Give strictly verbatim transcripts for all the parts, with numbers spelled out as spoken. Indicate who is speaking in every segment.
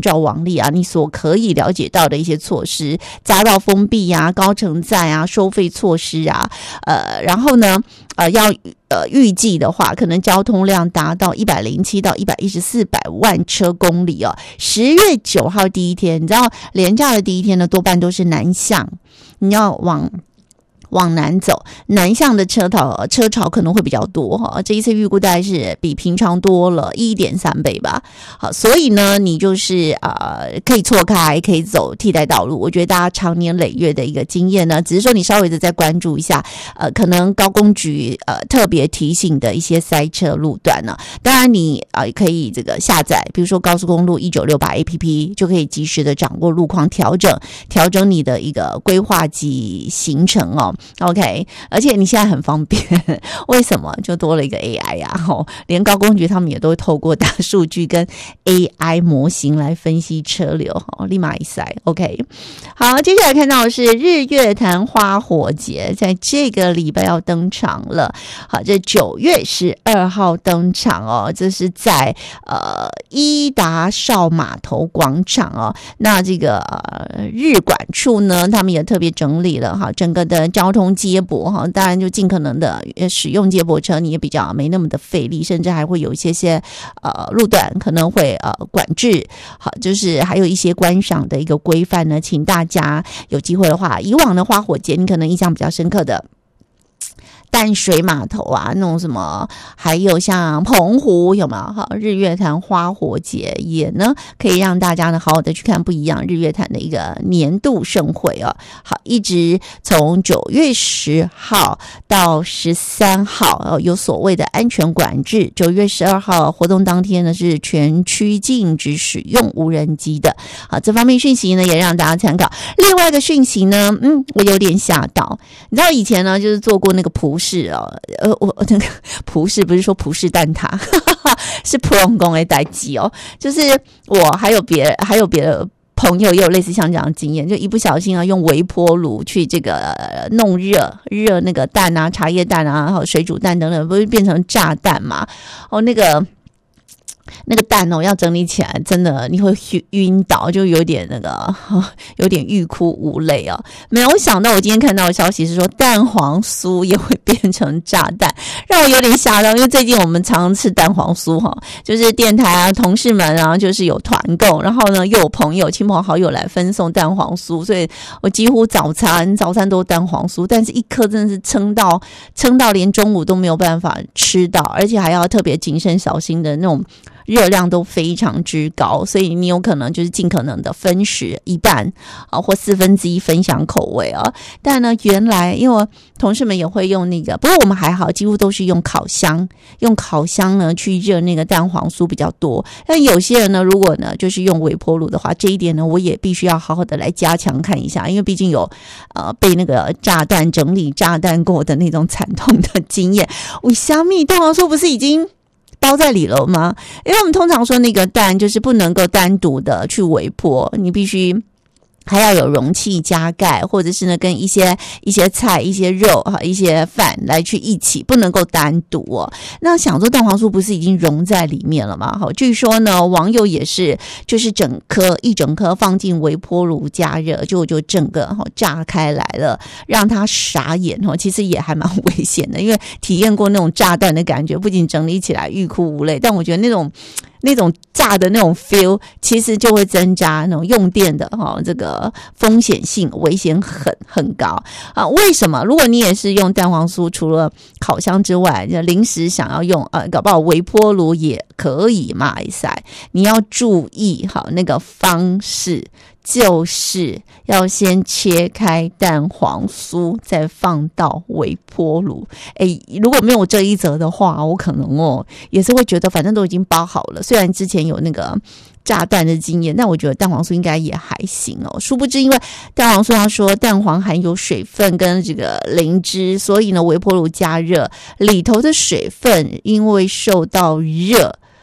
Speaker 1: 照网例啊，你所可以了解到的一些措施，匝道封闭啊、高承载啊、收费措施啊，呃，然后呢，呃，要呃预计的话，可能交通量达到一百零七到一百一十四百万车公里哦。十月九号第一天，你知道连假的第一天呢，多半都是南向，你要往。往南走，南向的车潮车潮可能会比较多哈，这一次预估大概是比平常多了 一点三倍吧。好，所以呢，你就是呃可以错开，可以走替代道路。我觉得大家长年累月的一个经验呢，只是说你稍微的再关注一下，呃，可能高工局呃特别提醒的一些塞车路段呢。当然你呃可以这个下载，比如说高速公路一九六八 A P P， 就可以及时的掌握路况，调整调整你的一个规划及行程哦。OK， 而且你现在很方便，为什么？就多了一个 A I 啊，哦，连高工局他们也都透过大数据跟 A I 模型来分析车流，哦，立马一塞 OK。 好，接下来看到的是日月潭花火节，在这个礼拜要登场了。好，这九月十二号登场哦，这是在呃伊达邵码头广场哦。那这个呃日管处呢，他们也特别整理了哈，整个的交通接驳哈，当然就尽可能的使用接驳车，你也比较没那么的费力，甚至还会有一些些呃路段可能会呃管制，好，就是还有一些观赏的一个规范呢，请大家有机会的话，以往的花火节你可能印象比较深刻的淡水码头啊，那种什么，还有像澎湖有没有？好，日月潭花火节也呢，可以让大家呢好好的去看不一样日月潭的一个年度盛会哦。好，一直从九月十号到十三号哦，有所谓的安全管制。九月十二号活动当天呢，是全区禁止使用无人机的。好，这方面讯息呢也让大家参考。另外一个讯息呢，嗯，我有点吓到，你知道以前呢就是做过那个普是哦，呃，我那个葡式不是说葡式蛋挞，是普隆宫的代际哦。就是我还有别还有别的朋友也有类似像这样的经验，就一不小心啊，用微波炉去这个、呃、弄热热那个蛋啊，茶叶蛋啊，还有水煮蛋等等，不是变成炸弹嘛？哦，那个。那个蛋哦，要整理起来，真的你会晕倒，就有点那个，有点欲哭无泪哦。没有想到，我今天看到的消息是说，蛋黄酥也会变成炸弹，让我有点吓到。因为最近我们常常吃蛋黄酥哈，就是电台啊、同事们啊，就是有团购，然后呢又有朋友、亲朋好友来分送蛋黄酥，所以我几乎早餐早餐都蛋黄酥，但是一颗真的是撑到撑到连中午都没有办法吃到，而且还要特别谨慎小心的那种。热量都非常之高，所以你有可能就是尽可能的分食一半啊，或四分之一分享口味啊。但呢，原来因为同事们也会用那个，不过我们还好，几乎都是用烤箱，用烤箱呢去热那个蛋黄酥比较多。但有些人呢，如果呢就是用微波炉的话，这一点呢我也必须要好好的来加强看一下，因为毕竟有呃被那个炸弹整理炸弹过的那种惨痛的经验。为什么蛋黄酥不是已经包在里了吗？因为我们通常说那个蛋就是不能够单独的去微波，你必须还要有容器加盖，或者是呢跟一些一些菜、一些肉、一些饭来去一起，不能够单独哦。那想说蛋黄酥不是已经融在里面了吗？好，据说呢网友也是就是整颗一整颗放进微波炉加热，就就整个哈炸开来了，让它傻眼哈。其实也还蛮危险的，因为体验过那种炸弹的感觉，不仅整理起来欲哭无泪，但我觉得那种。那种炸的那种 feel 其实就会增加那种用电的哈、哦、这个风险性，危险很很高啊。为什么？如果你也是用蛋黄酥，除了烤箱之外，临时想要用呃搞不好微波炉也可以嘛，塞，你要注意好那个方式。就是要先切开蛋黄酥，再放到微波炉。诶，如果没有这一则的话，我可能哦也是会觉得反正都已经包好了，虽然之前有那个炸弹的经验，但我觉得蛋黄酥应该也还行哦。殊不知因为蛋黄酥他说蛋黄含有水分跟这个磷脂，所以呢微波炉加热里头的水分因为受到热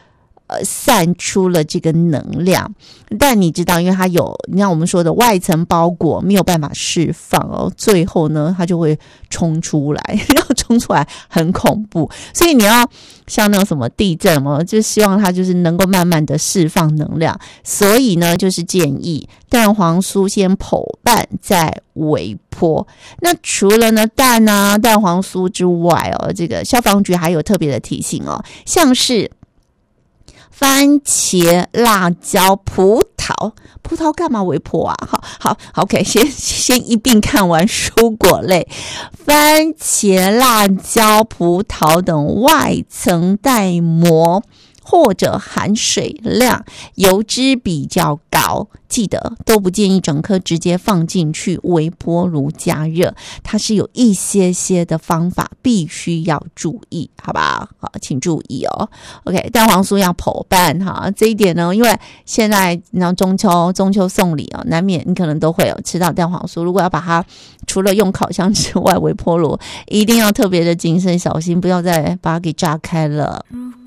Speaker 1: 呃散出了这个能量。但你知道，因为它有你看我们说的外层包裹没有办法释放哦，最后呢它就会冲出来，要冲出来很恐怖，所以你要像那种什么地震嘛，就希望它就是能够慢慢的释放能量。所以呢就是建议蛋黄酥先剖半再微波。那除了呢蛋啊蛋黄酥之外哦，这个消防局还有特别的提醒哦，像是番茄、辣椒、葡萄，葡萄干嘛微波啊？好好 ，OK， 先先一并看完蔬果类，番茄、辣椒、葡萄等外层带膜或者含水量、油脂比较高，记得都不建议整颗直接放进去微波炉加热，它是有一些些的方法必须要注意，好吧？好，请注意哦。OK， 蛋黄酥要剖半哈，这一点呢，因为现在你知道中秋中秋送礼哦，难免你可能都会有吃到蛋黄酥，如果要把它除了用烤箱之外，微波炉一定要特别的谨慎小心，不要再把它给炸开了。